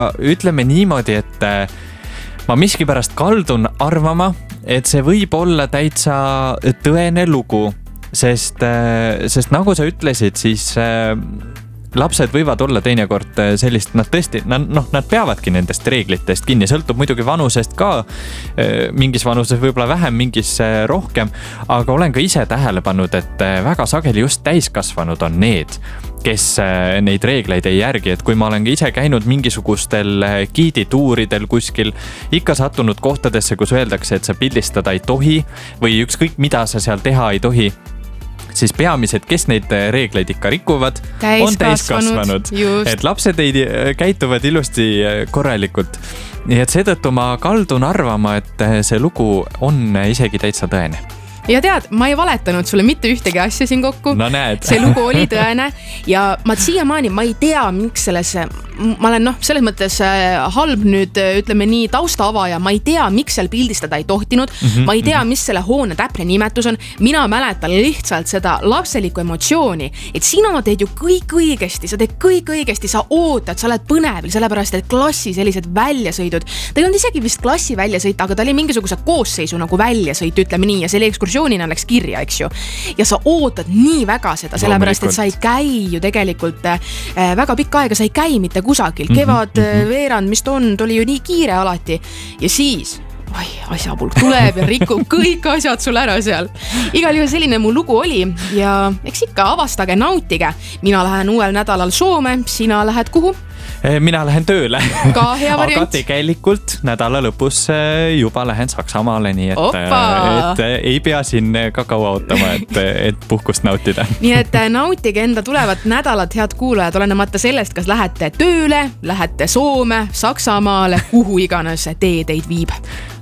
Ütleme niimoodi, et ma miskipärast kaldun arvama, et see võib olla täitsa tõene lugu, sest nagu sa ütlesid, siis lapsed võivad olla teinekord sellist, nad tõesti, nad peavadki nendest reeglitest kinni, sõltub muidugi vanusest ka, mingis vanuses võib-olla vähem, mingis rohkem, aga olen ka ise tähele pannud, et väga sageli just täiskasvanud on need, kes neid reegleid ei järgi, et kui ma olen ise käinud mingisugustel giidituuridel kuskil, ikka sattunud kohtadesse, kus öeldakse, et sa pildistada ei tohi või ükskõik mida sa seal teha ei tohi, siis peamised, kes neid reegleid ikka rikuvad, on täiskasvanud. Et lapsed käituvad ilusti korralikult. Nii et seetõttu ma kaldun arvama, et see lugu on isegi täitsa tõene. Ja tead, ma ei valetanud sulle mitte ühtegi asja siin kokku. No näed. See lugu oli tõene ja ma siiamaani, ma ei tea, miks ma olen selles mõttes halb nüüd, ütleme nii, taustaavaja, ma ei tea, miks seal pildistada ei tohtinud, ma ei tea, mis selle hoone täpne nimetus on, mina mäletan lihtsalt seda lapselikku emotsiooni, et sina teed ju kõik õigesti, sa teed kõik õigesti, sa ootad, sa oled põnevil, sellepärast, et klassi sellised väljasõidud, ta ei olnud isegi vist klassi väljasõit, aga ta oli mingisuguse koosseisu nagu väljasõit, ütleme nii, ja selle ekskursioonina läks kirja, eks ju. Ja sa ootad nii väga seda, sellepärast, et sa ei käi ju tegelikult väga pikka aega, sa ei käi mitte kusagil, kevad, veerand, mis ta oli ju nii kiire alati ja siis asjapulk tuleb ja rikub kõik asjad sul ära seal. Igal juhul selline mu lugu oli ja eks ikka avastage, nautige. Mina lähen uuel nädalal Soome, sina lähed kuhu? Mina lähen tööle. Ka hea variant. Aga tegelikult nädala lõpus juba lähen Saksamaale, nii et ei pea siin ka kaua ootama, et puhkust nautida. Nii et nautige enda tulevat nädalat, head kuulajad, olenemata sellest, kas lähete tööle, lähete Soome, Saksamaale, kuhu iganes tee teid viib.